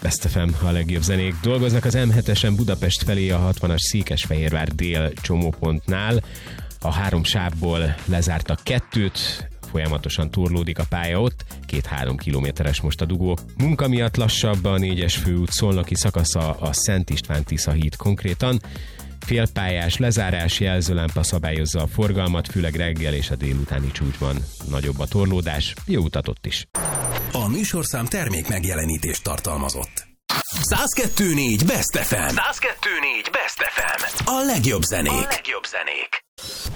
Best FM, a legjobb zenék. Dolgoznak az M7-esen Budapest felé a 60-as Székesfehérvár dél csomópontnál. A 3 sávból lezártak 2-t, folyamatosan torlódik a pálya ott, 2-3 kilométeres most a dugó. Munka miatt lassabb a 4-es főút szolnoki szakasza, a Szent István-Tisza híd konkrétan. Félpályás lezárás, jelzőlámpa szabályozza a forgalmat, főleg reggel és a délutáni csúcsban nagyobb a torlódás. Jó utat ott is! A műsorszám termék megjelenítést tartalmazott. 102.4 Best FM. 102.4 Best FM. A legjobb zenék.